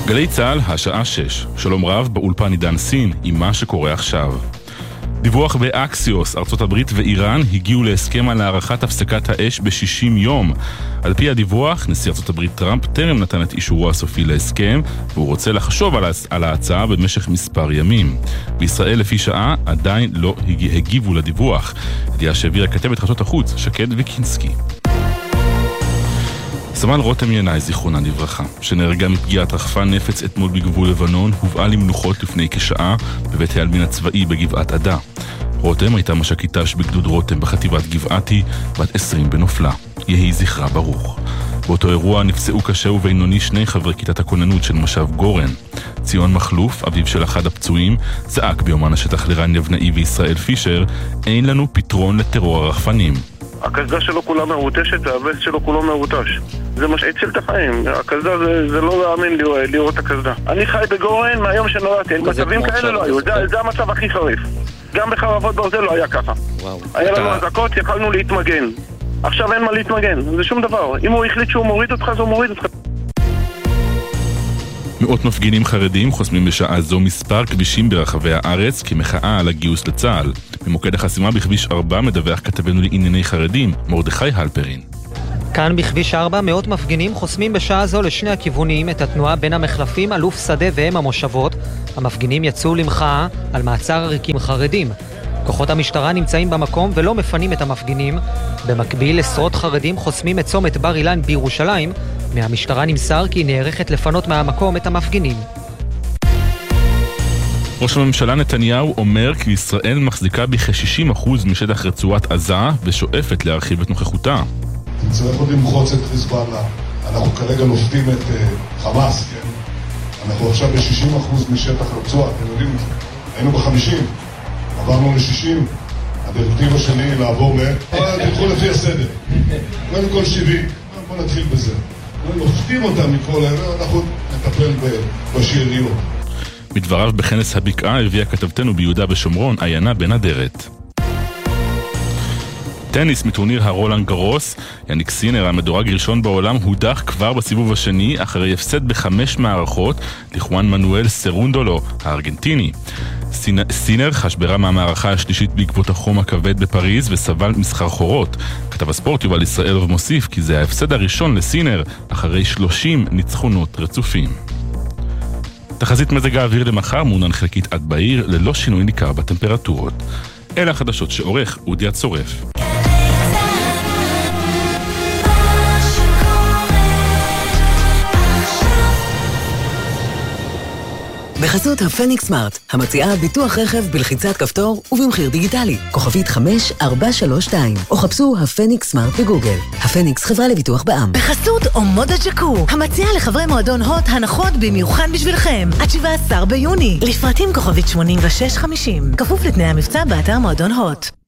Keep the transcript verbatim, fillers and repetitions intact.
גלי צהל, השעה שש. שלום רב, באולפן עידן סין, עם מה שקורה עכשיו. דיווח באקסיוס, ארצות הברית ואיראן הגיעו להסכם על הארכת הפסקת האש ב-שישים יום. על פי הדיווח, נשיא ארצות הברית טראמפ טרם נתן את אישורו הסופי להסכם, והוא רוצה לחשוב על, על ההצעה במשך מספר ימים. בישראל לפי שעה עדיין לא הגיבו לדיווח. ידיעה שהעבירה כתבת חדשות החוץ, שקד וקינסקי. סמל רותם ינאי, זיכרונה לברכה, שנהרגה מפגיעת רחפן נפץ אתמול בגבול לבנון, הובאה למנוחות לפני כשעה בבית העלמין הצבאי בגבעת עדה. רותם הייתה מש"קית"ש בגדוד רותם בחטיבת גבעתי, בת עשרים בנופלה. יהי זכרה ברוך. באותו אירוע נפצעו קשה ובינוני שני חברי כיתת הכוננות של מושב גורן. ציון מחלוף, אביו של אחד הפצועים, זעק ביומן השטח לרן יבנאי וישראל פישר, אין לנו פתרון לטרור הרחפנים. הקסדה שלו כולה מרוטשת, הווסט שלו כולו מרוטש. זה מה שהציל את החיים. הקסדה זה, זה לא להאמין לראות את הקסדה. אני חי בגורן מהיום שנולדתי. מצבים כאלה לא היו. זה, זה המצב הכי חריף. גם בחרבות ברזל לא היה ככה. וואו. היה לנו הזעקות, יכלנו להתמגן. עכשיו אין מה להתמגן. זה שום דבר. אם הוא החליט שהוא מוריד אותך, אז הוא מוריד אותך. מאות מפגינים חרדים חוסמים בשעה זו מספר כבישים ברחבי הארץ כמחאה על הגיוס לצה"ל. במוקד החסימה בכביש ארבע מדווח כתבנו לענייני חרדים, מרדכי הלפרין. כאן בכביש ארבע מאות מפגינים חוסמים בשעה זו לשני הכיוונים את התנועה בין המחלפים אלוף שדה והם המושבות. המפגינים יצאו למחאה על מעצר עריקים חרדים. כוחות המשטרה נמצאים במקום ולא מפנים את המפגינים. במקביל עשרות חרדים חוסמים את צומת בר אילן בירושלים. מהמשטרה נמסר כי נערכת לפנות מהמקום את המפגינים. ראש הממשלה נתניהו אומר כי ישראל מחזיקה בכ-שישים אחוז משטח רצועת עזה ושואפת להרחיב את נוכחותה. צריך עוד למחוץ את חיזבאללה. אנחנו כרגע נופתים את uh, חמאס, כן? אנחנו עכשיו ב-שישים אחוז משטח רצועה, אתם יודעים את זה. היינו ב-חמישים, עברנו ל-שישים. הדירקטיבה שלי היא לעבור ל... תלכו לפי הסדר. קודם כל שבעים. בוא נתחיל בזה. נופתים אותם מכל העבר, אנחנו נטפל בשאריות. בדבריו בכנס הבקעה הביאה כתבתנו ביהודה ושומרון, עיינה בן אדרת. טניס מטורניר הרולנד גרוס, יניק סינר, המדורג ראשון בעולם, הודח כבר בסיבוב השני אחרי הפסד בחמש מערכות לחואן מנואל סרונדולו, הארגנטיני. סינר חשברה מהמערכה השלישית בעקבות החום הכבד בפריז וסבל מסחרחורות. כתב הספורט יובל ישראל ומוסיף כי זה ההפסד הראשון לסינר אחרי שלושים ניצחונות רצופים. תחזית מזג האוויר למחר מעונן חלקית עד בעיר ללא שינוי ניכר בטמפרטורות. אלה החדשות שעורך אודי הצורף. בחסות הפניקס סמארט, המציעה ביטוח רכב בלחיצת כפתור ובמחיר דיגיטלי. כוכבית חמש ארבע שלוש שתיים, או חפשו הפניקס סמארט בגוגל. הפניקס חברה לביטוח בע"מ. בחסות אומודה ג'קו, המציעה לחברי מועדון הוט הנחות במיוחד בשבילכם. עד שבעה עשר ביוני. לפרטים כוכבית שמונים ושש חמישים. כפוף לתנאי המבצע באתר מועדון הוט.